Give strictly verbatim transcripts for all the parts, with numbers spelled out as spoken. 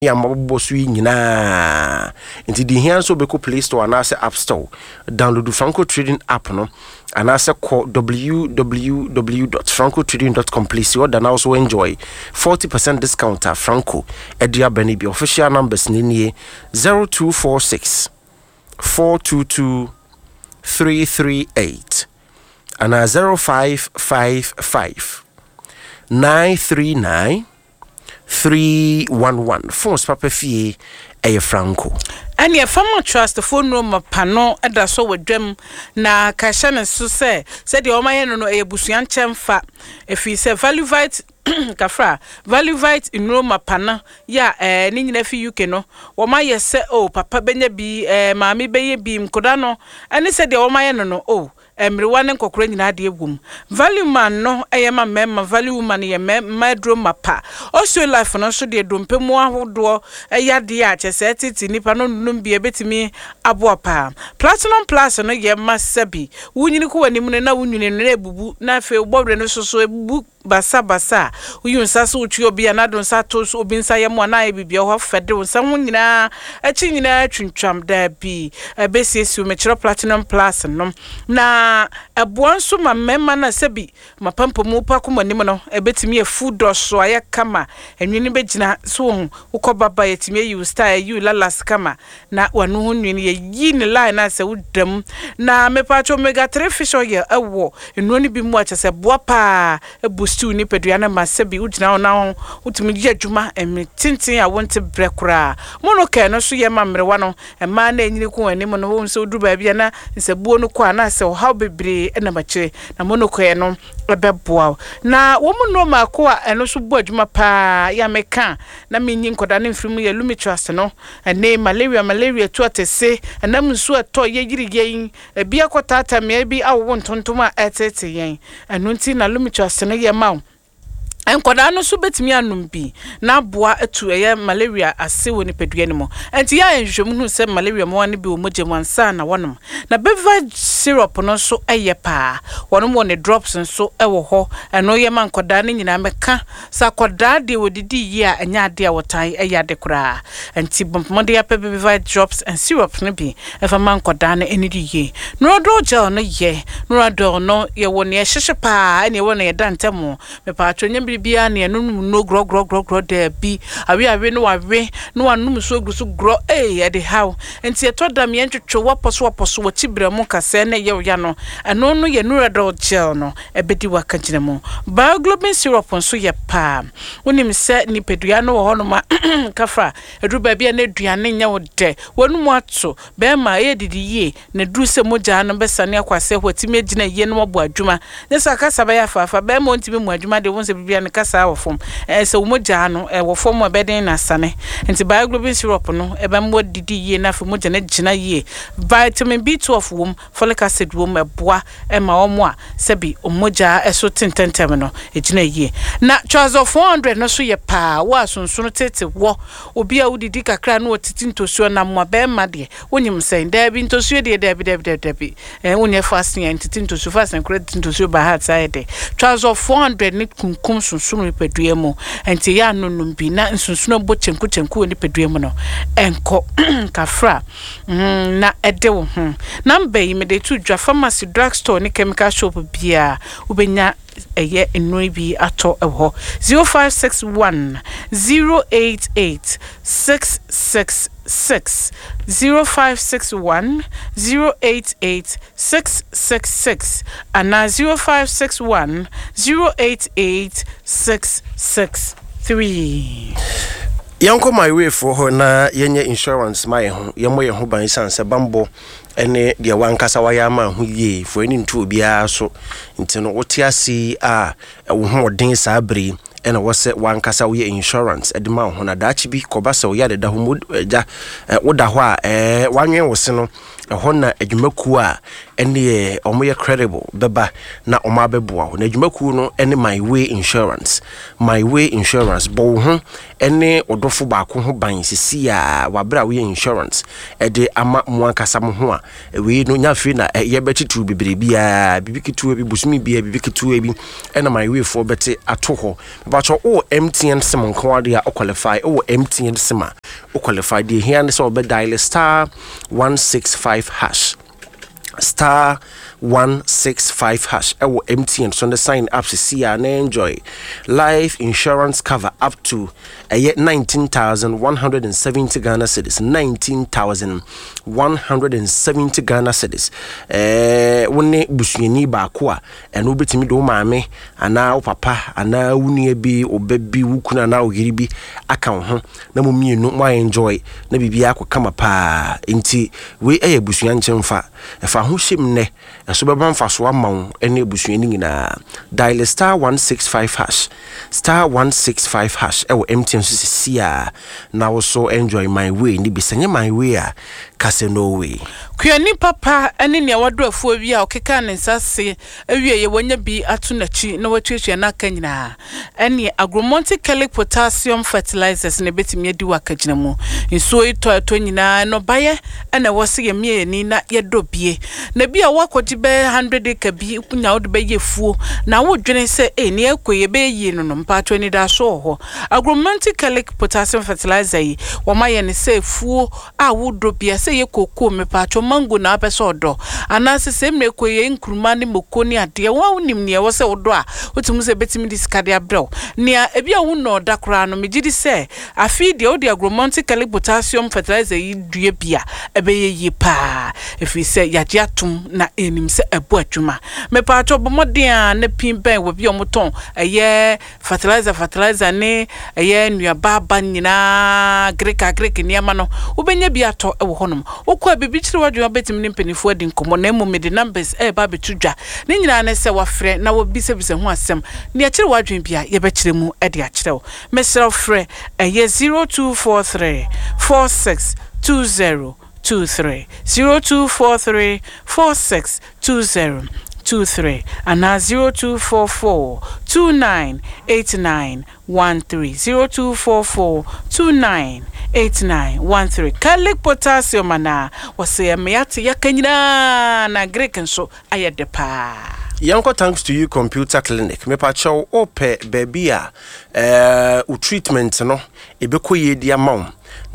ya mabbo so nyina nti di hian so be ko Play Store na se App Store download Franco Trading app no and I call w w w dot franco trading dot com please you and also enjoy forty percent discount at Franco Edia Benibi official numbers ni zero two four six four two two three three eight and a zero five five five nine three nine three one one phones papa fie e Franco and your farmer trust the phone room pano eda so wedwam na ka hye ne so se se de o maye no no e busuan chemfa if he say value vite kafra value vite in Roma pana ya eh ni nyina fi U K no wo maye se oh papa benya bi eh maami beye bi mkoda no ene se de o maye no no oh emrewa ne nkokoro nyina de egum value man no eyema mema value woman ye medro mapa also life no so de dompemu ahodo eyade a chese titi nipa no num bia betimi aboapa platinum plus no ye masabi wunyini ko wani mu na wunyini no ebubu na afi ubowre no soso ebubu basa basa uyunsa so utwi obi anado nsa to so obi nsa yemu na ebibia ho fede nsa ho nyina achi nyina twintwam da bi ebesiesu mechiro platinum plus no na eboanso ma mema na sebi mapampomu pa komanim no ebetimi e food so aye kama enwini begina so ukobaba yetimi you style you lalas kama na wanu ho nwini ye yi ne line na se wudam na mepacho omega three fish oil ewo enwoni bi mu acha se boapa ebu stew ni peduana masebi ugina ona utimi gye adwuma emi tintin a wonte brekura mono ke no so ye mamrewa no e ma na enyini ko anim no wo nso duba bia na nsebuo no kwa na se how bebre na mache na mono ke no ebeboa na wo mu no mako a eno so bu adwuma pa ya meka na menyi nkoda ne mfirimu ye lumi trust no ene malaria malaria to atese na mnsu ato ye yirige ebia kotata me bi awo ntontom a etete yen eno nti na lumi trust no ye ma enkoda no so betimi anum bi na boa atu eye malaria ase woni pedua ni mo enti ya enhwem hu se malaria mo wane bi o moje mansa na wonom na beva syrup no so eye pa wonom woni drops so ewo ho eno ye man koda ni nyina meka sa koda de wodidi yi a enya ade a wotan eye ade kura enti bompomode ya beva drops and syrup no bi efa man koda na enidi yi no do gel no ye no do no ye woni e hyehye pa ene woni ye dantemo me pa atwonye bia ne no no gro gro gro gro de bi awe awe no awe no anum so gru so gro eh e de how enti e to dam ye ntwetwe waposo waposo watibre mu kase na ye ya no eno no ye no red gel no e bedi waka gina mu bioglobin syrup nso ye pa wonim se ni pedua no ho no ma kafra eduba bia na aduane nya wo de wonu mu ato be ma ye didi ye na duru se moja no besane akwase hwatimi agina ye no bo adwuma ne saka saba ya fafa be ma ontimi mu adwuma de wonse bibia ne kasa wo fom eh se moja no e wo fom obeden na sane enti bioglobin syrup no e ba mo didi ye na fa moja na gina ye vitamin B twelve wom folic acid wom eboa e ma omo a sebi omoja eso tintentem no e gina ye na chozo four hundred no so ye pa wa sunsun tete wo obi a udidi kakra no otiti ntosuo na mo be ma de wonyim sen da bi ntosuo de da bi da bi da bi eh wonye fasting en titi ntosuo fasting credit ntosuo ba hat side chozo four hundred ni kunkum sunsun ni pedua mu enti ya nonum bi na sunsun bo chenku chenku ni pedua mu no enko kafra mm, na ede wo hu number yi me de tu dwa pharmacy drugstore ni chemical shop bia ubenya eye enoi bi ato eho zero five six one zero eight eight six six six zero five six one zero eight eight six six six and zero five six one zero eight eight six six three. Yanko my way for her na yenye insurance my ho yemo ye ho ban sanse bambo ene de wankasa wayama ho ye for any ntu obia so ntino wotiasi a wo ho odin sabri ena wose wankasa wo ye insurance edima ho na dachi bi kobasa wo ya de da ho ja wo da ho a eh wanwen wo se no ho na adwumaku a ɛne ɔmo yɛ credible bɛba na ɔmo abɛboa na adwumakuo no ɛne My Way Insurance My Way Insurance bo ho ɛne ɔdɔfo baako ho ban sisi a wabra we insurance ɛde ama mo ankasa mo ho a we no nya free na yɛbɛtitu bebre bia bibi kitu bi busumi bia bibi kitu bi ɛna My Way for bɛte ato ho ba cho o M T N sim nko ade a qualify o M T N sim a o qualify de here ne so be dial star one six five hash star one six five hash ewo M T N so the sign up to see and enjoy life insurance cover up to a yet nineteen thousand one hundred seventy Ghana cedis nineteen thousand one hundred seventy Ghana cedis eh woni busuani ba ko a eno betimi do maame ana o papa ana wuni bi obabi wukuna na oyiri bi aka ho na mo mienu mo enjoy na bibia akokama pa enti we eye busuan nchemfa efa ho hyem ne so beba mfa so amawo ene busuani nyina dial star one six five hash star one six five hash ewo M T N so sia na wo so enjoy My Way ni bisanye My Way a kase no way kuani papa ene ne wado afuo wi a okeka ne nsase awie ye wonya bi ato nachi na watwetwe na aka nyina ene Agromonti Calic Potassium Fertilizers ne betimi adi wakagina mu nso ito to nyina no baye ene wose ye mie ni na ye dobie na bi a wakodi be one hundred ka bi kunya wode be ye fuo na wodwene se e ne akoye be yi no no mpa to ni da so ho Agromonti Calic Potassium Fertilizer yi wo maye ne se fuo a wodobie se ye koko mepa to mango na apeso odo anase se mre koye nkuruma ne mokoni ade wa unim ne wo se odo a otimu se betimi diskade abrel ne ebi a wo no dakora no megidi se afi de odi Agromonti Calic Potassium Fertilizer yi due bia ebe ye yi pa efi se yaje atum na enim se ebo adwuma mepa to bomoden a na pin ben wo bi omoton eye fertilizer fertilizer ne eye nuaba ba nyina greka greka ne ama no ubenya bi ato ewo honom okwa bibi chire wadwa betimi ne mpanifo adi nkomo na emu mede numbers e ba betudwa ne nyina ne se wafre na wo bi se bi se ho asem ne chire wadwa bia ye be chire mu e de achire wo mesra frɛ eye zero two four three four six two zero two three zero two four three four six two zero two three and now zero two four four two nine eight nine one three zero two four four two nine eight nine one three Calic Potassium ana wase me ate yakanyina na Greek nso ayede pa Yanko, thanks to you Computer Clinic me pa chow ope baby a eh u treatment no ebeko ye dia maw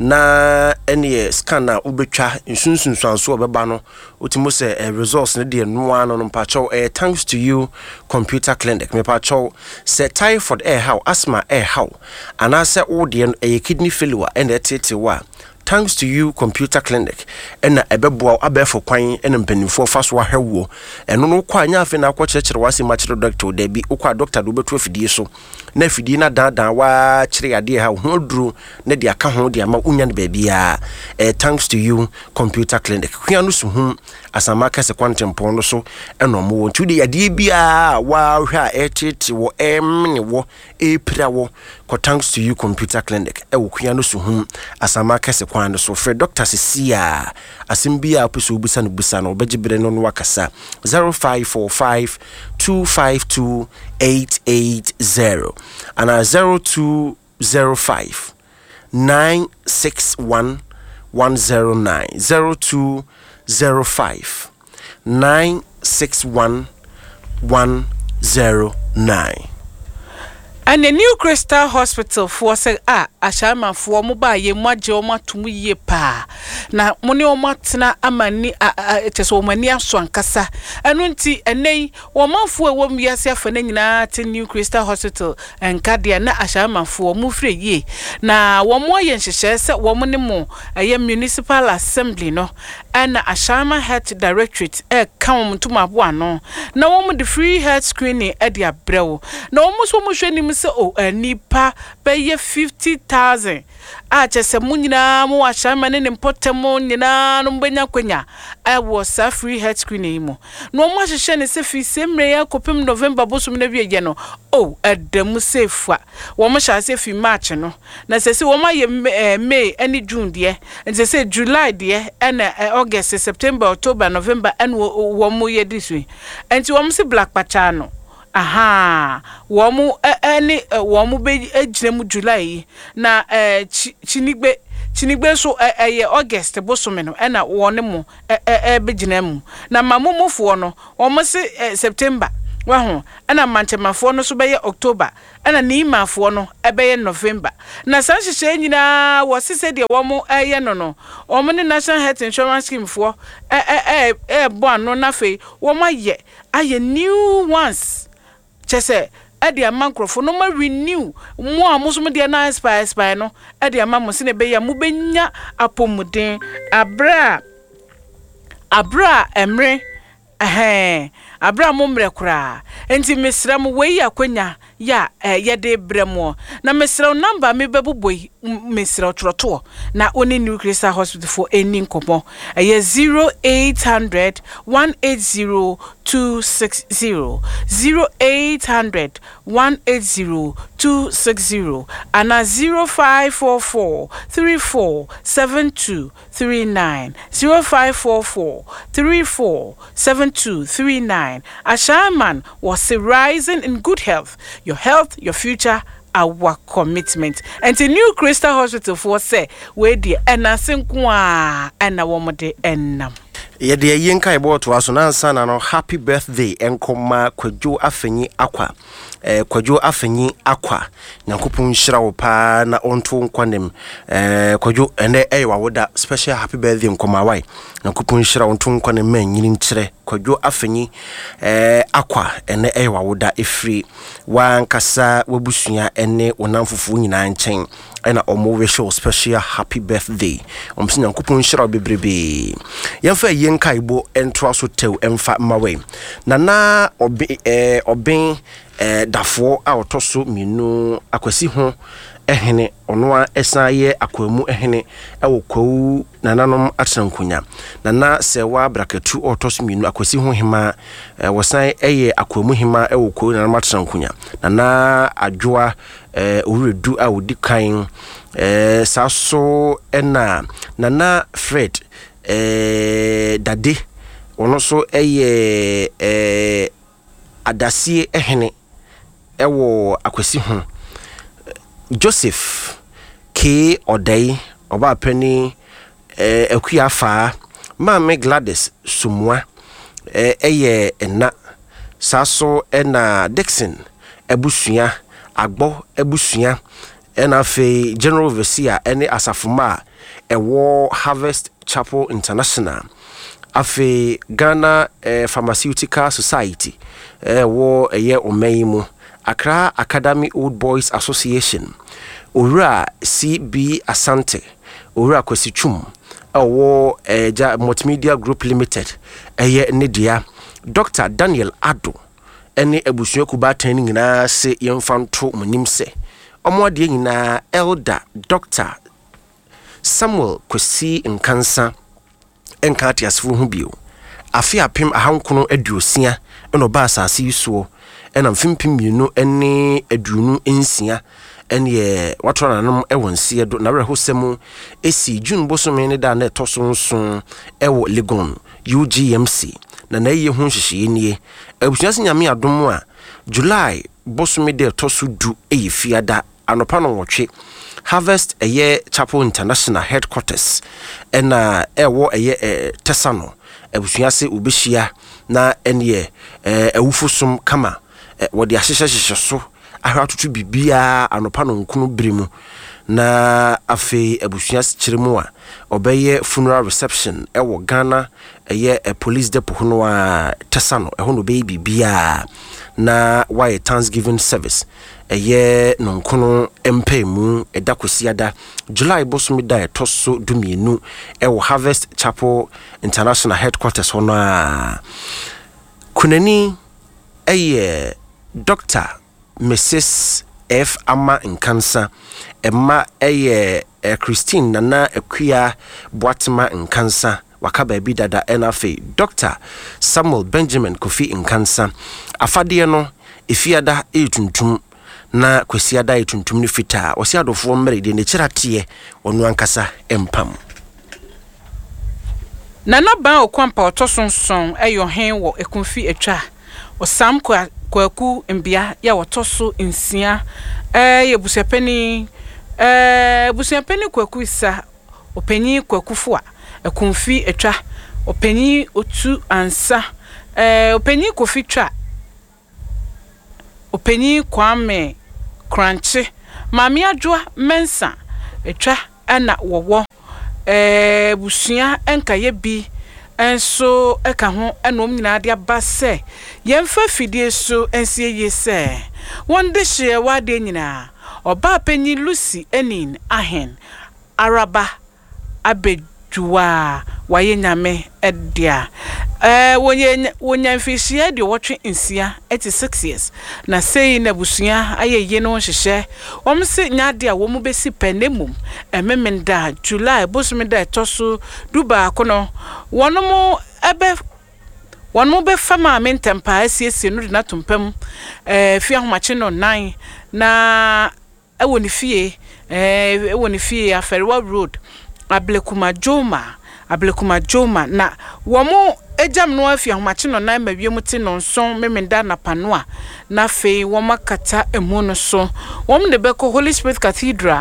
na ene scan na ubetwa nsunsunsuanso obeba no otimo se results ne de no ano no pa chow eh thanks to you Computer Clinic me pa chow se typhoid eh how asthma eh how ana se o de eh kidney failure ene tete wa thanks to you Computer Clinic ena ebeboa abefo kwan ena mpanimfo fa so ahwewo eno no kwa nya afi na akwa kyerkyere wase ma kyerɛ doctor da bi ukwa doctor do beto afidie so na afidie na dan dan wa kyerɛ ade ha ho duro na de aka ho de ama unya ne ba bia eh thanks to you Computer Clinic kwa no so hu asama ka se kwantempo no so eno mo won tudi ade bia wa hwa etete wo em ne wo epira wo ko thanks to you Computer Clinic e wo kwa no so hu asama ka se and so for Doctor Cecilia Asimbia Pusu Busan Busano Bejibre non Wakasa zero five four five two five two eight eight zero and a zero two zero five nine six one one zero nine zero two zero five nine six one one zero nine. And the New Crystal Hospital for say ah ashama for mobile ye mwaje o matumu ye pa na moni o matena amani eteso mani aso ankasa enu nti enei wo manfo e wo miase afa na nyina te New Crystal Hospital enkade na ashama for mu frɛ ye na wo mo ye nhyehyɛ se wo mo ne mo eye municipal assembly no na ashama health directorate e kan mo ntuma bo ano na wo mo the free health screening e de abrewo na wo mo so mo hwɛ nim say oh enipa be fifty thousand a chese mu nyina mu ahama ne mpotemo nyina no mbenya kwanya I was a free health screening mo no mo ahye ne se fi semre ya kopem November bosom na wiye no oh edemu sefa wo mo sha se fi March no na se se wo ma ye May any June de and se se July de and August September October November and wo mo ye this way and wo mo se black pacha no aha wo mo any wo mo be agina mu July na eh chinigbe chinigbe so eh August bosom no na wone mo eh begina mu na mamomofo no wo mo se September wa ho ana manchemafo no so be October ana nimafo no ebe November na san hyehyɛ nyina wo sese de wo mo eye no no wo mo ne National Health Insurance Scheme fo eh eh eh bo ano na fe wo ma ye aye new ones chese edi amankrofo no ma renew mo a mo so de na expire expire no edi amamo se ne be ya mo benya apomuden abra abra emre eh abra mo mre kura enti mesra mo we akwanya ya ye de bremo na mesra number me beboboi mesra troto na oni New Crystal Hospital for any nkomo eh zero eight hundred one eight zero two six zero zero eight hundred one eight zero two six zero and zero five four four three four seven two three nine zero five four four three four seven two three nine. Ashaman was rising in good health. Your health, your future, our commitment. And the New Crystal Hospital for say we the enasinkwa and a woman de enam. Yede yenka ebo to aso na nsa na no happy birthday enkoma Kwadwo Afenyi Akwa eh Kwadwo Afenyi Akwa Nyankopon hyira wo pa na onto nkwanem eh Kwadwo ene eh wawoda special happy birthday enkoma wai Nyankopon hyira onto nkwanem ma nyini nkyere Kwadwo Afenyi eh Akwa ene eh wawoda efri wankasa wabusua ene onamfufu nyina nchen ena omo we show special happy birthday omsi Nyankopon hyira bebrebe yemfa yenka ibo entro so tew emfa mawe na na obi eh oben eh dafo a otoso minu akwasi ho ehene ono a esaye akwamu ehene ewo kwawu nananom atrankunya na na sewa brakatu otoso minu akwasi ho hima eh, wosan eye akwamu hima ewo kwawu nananom atrankunya na na adwoa eh owredu a odikan eh saso ena na na Fred eh dade ono so eye eh adasie ehene ewo akwasi ho Joseph K Odai oba pani eh akuafa Mame Gladys Sumwa eh eye ena saso ena Dixon ebusua agbo ebusua ena fe General Overseer ene asafuma ewo Harvest Chapel International afe Ghana eh, Pharmaceutical Society eh wo eye omaimu Accra Academy Old Boys Association Ora C B Asante Ora Kwesichum ewo eh, ja Multimedia Group Limited eye nedia Doctor Daniel Ado ene ebusuo kuba tani nyina se yemfanto munimse omwade nyina Elder Doctor Samuel Kwesi Nkansa enka atiasfo hu bio afi apem ahankono aduosia eno ba asase yisuo ena mfimpim mienu ene adunu ensia ene watro nanom ewonse do na rehosemu esi June bosome ne da na etoso nso ewo Legon U G M C na na ye hu hyehyeye nie abusuase nyame adom a July bosome de etoso du eyifiada anopa no wotwe Harvest eye Chapel International Headquarters ena ewo eye eh, Tesano abusuase ubehia na ene eh awufosum kama eh, wodi ahyehye so ahwatoto bibia anopa no nkunu bremu na afi abusuase kiremu a obeye funeral reception ewo Ghana eye eh, police depot no a Tesano eho no be bibia na why Thanksgiving service eye nonkono empemu edakosiada July bosomi da etoso dumienu ewo Harvest Chapel International Headquarters hono a kunani eye Doctor Missus F ama nkansa emma eye Christine Nana Akua Boatema nkansa waka baabi dada enafe Doctor Samuel Benjamin Kofi nkansa afade no efiada etuntum na kwesiada etuntum ne fita osi adofo mmere de ne kirate onu ankasa empam Nana ban okwampa otosonson eyo hen wo ekunfi etwa osam kwa kwaku mbia ya wotoso nsia eh yebusiapeni eh busiapeni kwaku isa opanyi kwakufo a ekunfi etwa opanyi otu ansa eh opanyi kofi twa opanyi kwame Crunchy mami adwa mensa etwa ana wowo eh busua enkaye bi enso eka ho enom nyina de aba se yemfa fidie so ensie ye se wonde hye wade nyina oba panyi Lucy enin ahen araba abedua waye nyame edia eh wonye wonya mfihye de wotwe nsia eighty-six years na sei na busua ayeye no hyehyɛ omse nyade a wo mu besi panemum ememenda July bosumida etoso duba kono wonomo ebe wonomo be fama mentempa asiesie no de na tompam eh fi ahomache no nine na ewoni fie eh ewoni fie Aferiwa Road Ablekuma Joma Ablekuma Joma na womo ejam no afia homache no nan mawiem ti no nson memenda na panoa na fe womakata emu no so wom de beko Holy Spirit Cathedral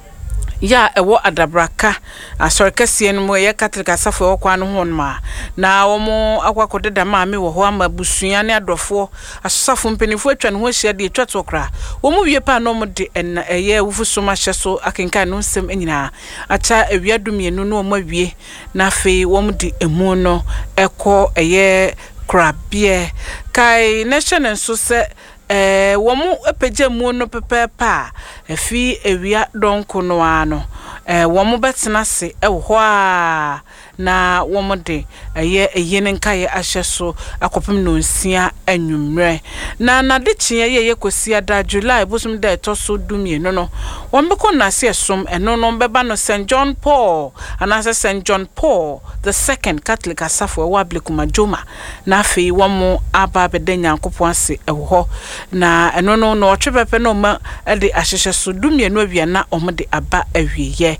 ya ewo adabraka asorkese no mo ye Catholic asafo wo kwa no ho ma na womo akwakodeda ma me wo ho ama busua ne adofo asafo mpenifo atwa no ho hia de atwa tokra womo wie pa no mo de en eye wufuso ma hye so akenkan no nsem enyina acha ewiadum yenu no mo wie na fe womo de emu no eko eye krabie kai nation so se eh womu epeje mu no pepepa efi ewia donko no ano eh womu betena se ewo a na womu de eye eyene nkaye ahye so akopem no nsia anwumre na na de chie ye yekosia da July bosum da etoso dumie no no wombeko na se esom eno no beba no Saint John Paul anasa Saint John Paul the second Catholic asafo wa Ablekuma Joma na afi womu aba bedenya nkopon ase ewo na eno no no otwepepe no ma de ahyehye so dumie no awia na omde aba awieye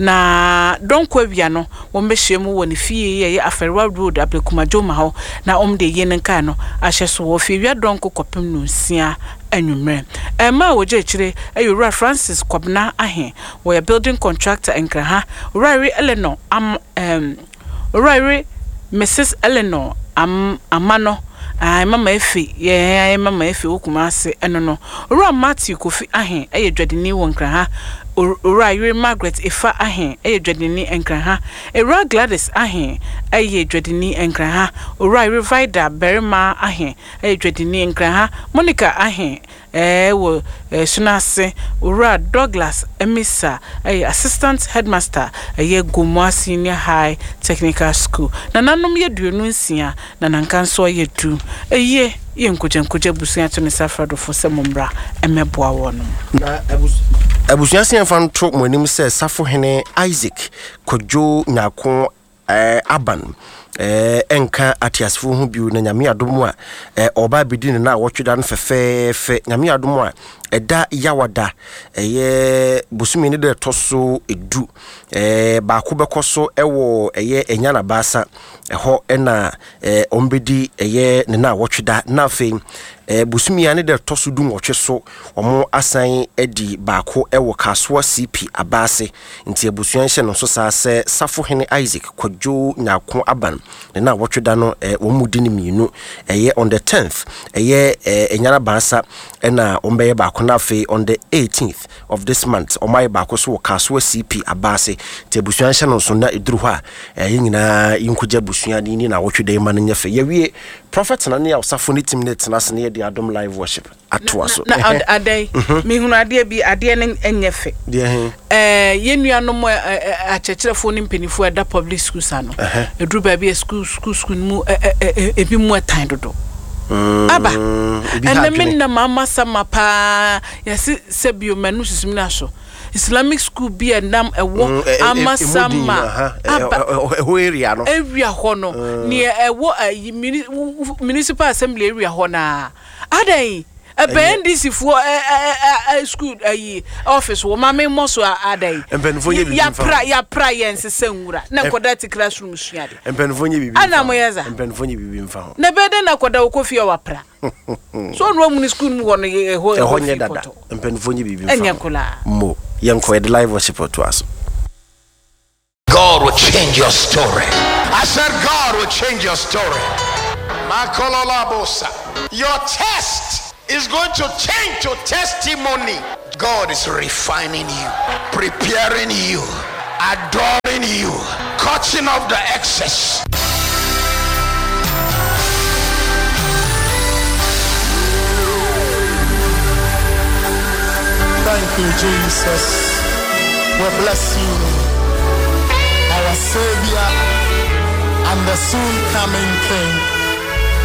na donko awia no wombehye mu woni fie ye Aferiwa Road Ablekuma Joma ho na omde yene nka no ahye so wo fie wia donko kopem no nsia anwumre ema woje chire ayura Francis Kwabna ahe wo building contractor enkraha Rari Eleanor am um Rari Missus Eleanor am amano ai mama efi ye ai mama efi okumase eno no ora Matthew Kofi ahe eye dwadeni wonkra ha ora Ire Margaret Efa ahe eye dwadeni enkra ha ora Gladys ahe eye dwadeni enkra ha ora Ire Vida Berima ahe eye dwadeni enkra ha Monica ahe eh wo sunase ora Douglas Emisa eye assistant headmaster eye Gomwa Senior High Technical School na nanom ye duonu nsia na nankanso ye du eye ye nkoje nkoje busuan to ne safrado fo semomra emeboa wono na abusuan sen fan to monim se safo hene Isaac Kojo Nyako eh aban eh enka atiasfo hu biu na nyame adom a eh oba bedi ne na wotweda no fefefe nyame adom a eda yawada eye busumi ne de toso edu eh ba ko bekoso ewo eye enyana basa eho ena eh ombedi eye ne na wotweda na fe eh busumi ane de toso du nwotwe so omo asan edi ba ko ewo kasoa C P abase nti abusuan hye no so sa se safo hene Isaac Kojo Nyako aban ne na wotweda no eh omudi ne mienu eye on the tenth eye enyana basa ena ombeye ba ko na fe on the eighteenth of this month omai ba ko so kasoa C P abase nti abusuan hye no so na eduru ha eye nyina yinkuja busuan ni na wotweda ma no nyefe ye wie prophet na ne ya safo ne tim ne tena se ne de adom live worship atwa so na adai mi hunu ade bi ade ne enyefe de eh yenua mo achechirefo ni mpenifo da public schools ano eduru ba bi school school school mu ebi mu etan dodo aba and me na mama sama pa yesi sebio manu sisimina so Islamic school be a nam a wo amasama ho area no area ho no near a wo municipal assembly area ho na adai a band this for a school a office wo mama mo so adai ya pra ya pra yense senwura na koda ti classroom suade empenfo nye bibi ana mo yeza empenfo nye bibi mfa ho na bede na koda kofi wa pra so no mu school mu wono e ho ho nye dada empenfo nye bibi mfa enya kula mo yanko the live worship to us. God will change your story. I said God will change your story. Your test is going to change to testimony. God is refining you, preparing you, adoring you, cutting off the excess. Thank you, Jesus. We bless you, our Savior and the soon coming King.